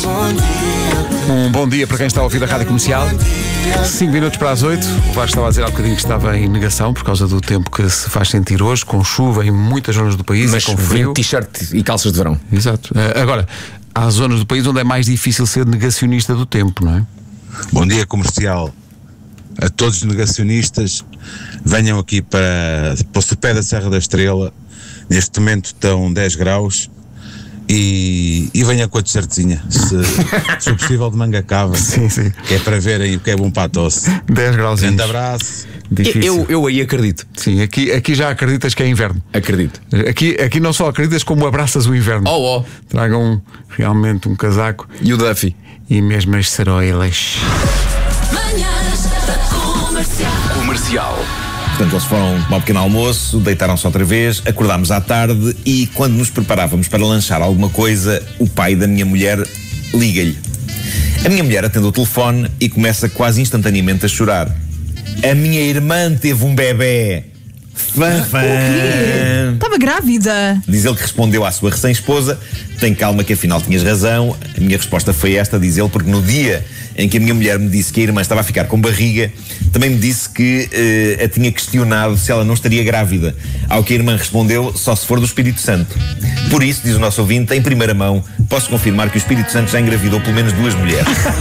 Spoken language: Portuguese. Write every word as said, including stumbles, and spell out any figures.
Um bom dia para quem está a ouvir a Rádio Comercial. cinco minutos para as oito. O Vasco estava a dizer há bocadinho que estava em negação por causa do tempo que se faz sentir hoje, com chuva em muitas zonas do país. Mas e com frio, t-shirt e calças de verão. Exato. Agora, há zonas do país onde é mais difícil ser negacionista do tempo, não é? Bom dia, Comercial. A todos os negacionistas, venham aqui para, para o sopé da Serra da Estrela. Neste momento estão dez graus. E, e venha com a t-shirtzinha, se, se for possível de manga cava. Sim, sim. Que é para verem o que é bom para a tosse. dez graus. Grande abraço. Difícil. Eu, eu aí acredito. Sim, aqui, aqui já acreditas que é inverno. Acredito. Aqui, aqui não só acreditas, como abraças o inverno. Oh, oh. Tragam realmente um casaco. E o Duffy. E mesmo as ceroilas. Comercial. Portanto, eles foram para um pequeno almoço, deitaram-se outra vez, acordámos à tarde e quando nos preparávamos para lanchar alguma coisa, o pai da minha mulher liga-lhe. A minha mulher atende o telefone e começa quase instantaneamente a chorar. A minha irmã teve um bebê. Fã, fã. O quê? Estava grávida. Diz ele que respondeu à sua recém-esposa: tem calma que afinal tinhas razão. A minha resposta foi esta, diz ele, porque no dia em que a minha mulher me disse que a irmã estava a ficar com barriga, também me disse que uh, a tinha questionado se ela não estaria grávida. Ao que a irmã respondeu: só se for do Espírito Santo. Por isso, diz o nosso ouvinte, em primeira mão, posso confirmar que o Espírito Santo já engravidou pelo menos duas mulheres.